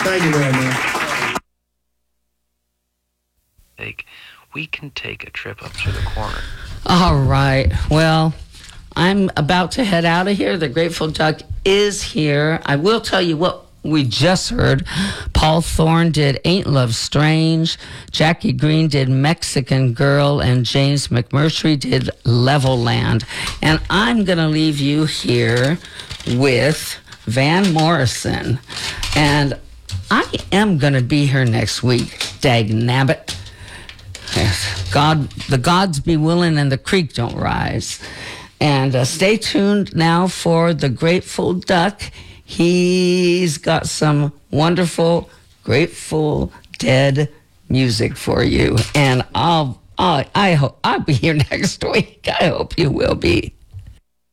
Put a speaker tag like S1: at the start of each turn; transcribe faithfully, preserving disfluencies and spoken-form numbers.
S1: Thank you very much.
S2: Take, we can take a trip up to the corner.
S3: All right. Well, I'm about to head out of here. The Grateful Duck is here. I will tell you what we just heard. Paul Thorne did Ain't Love Strange. Jackie Green did Mexican Girl. And James McMurtry did Level Land. And I'm going to leave you here with Van Morrison. And I am going to be here next week. Dag nabbit. Yes. God, the gods be willing and the creek don't rise. And uh, stay tuned now for the Grateful Duck. He's got some wonderful Grateful Dead music for you. And I'll, I'll I hope I'll be here next week. I hope you will be.